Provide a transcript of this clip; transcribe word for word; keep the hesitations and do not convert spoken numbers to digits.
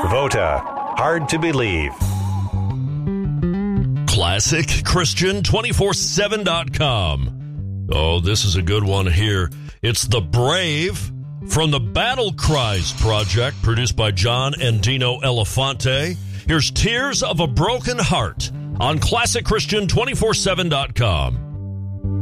Vota. Hard to believe. Classic Christian two forty-seven dot com. Oh, this is a good one here. It's The Brave from the Battle Cries Project, produced by John and Dino Elefante. Here's Tears of a Broken Heart on Classic Christian two forty-seven dot com.